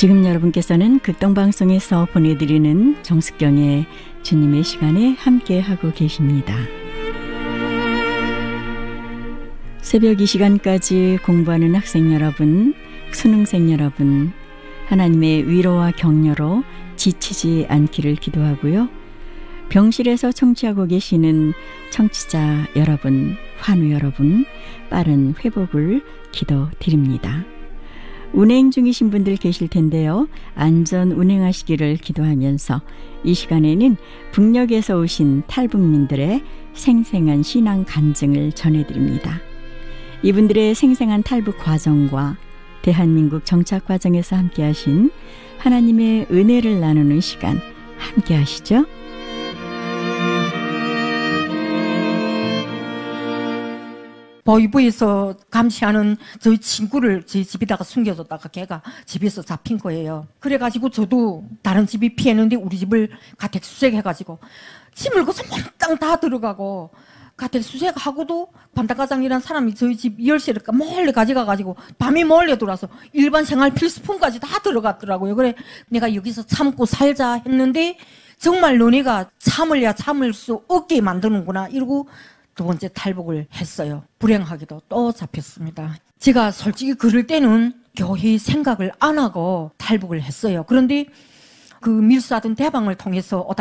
지금 여러분께서는 극동방송에서 보내드리는 정숙경의 주님의 시간에 함께하고 계십니다. 새벽 이 시간까지 공부하는 학생 여러분, 수능생 여러분, 하나님의 위로와 격려로 지치지 않기를 기도하고요. 병실에서 청취하고 계시는 청취자 여러분, 환우 여러분, 빠른 회복을 기도드립니다. 운행 중이신 분들 계실 텐데요. 안전 운행하시기를 기도하면서 이 시간에는 북녘에서 오신 탈북민들의 생생한 신앙 간증을 전해드립니다. 이분들의 생생한 탈북 과정과 대한민국 정착 과정에서 함께하신 하나님의 은혜를 나누는 시간 함께하시죠. 보이부에서 감시하는 저희 친구를 저희 집에다가 숨겨뒀다가 걔가 집에서 잡힌 거예요. 그래가지고 저도 다른 집이 피했는데 우리 집을 가택 수색해가지고 짐을 거서 몽땅 다 들어가고 가택 수색하고도 반다과장이라는 사람이 저희 집 열쇠를 몰래 가져가가지고 밤에 몰래 들어와서 일반 생활 필수품까지 다 들어갔더라고요. 그래 내가 여기서 참고 살자 했는데 정말 너네가 참을야 참을 수 없게 만드는구나 이러고 두 번째 탈북을 했어요. 불행하게도 또 잡혔습니다. 제가 솔직히 그럴 때는 교회 생각을 안 하고 탈북을 했어요. 그런데 그 밀수하던 대방을 통해서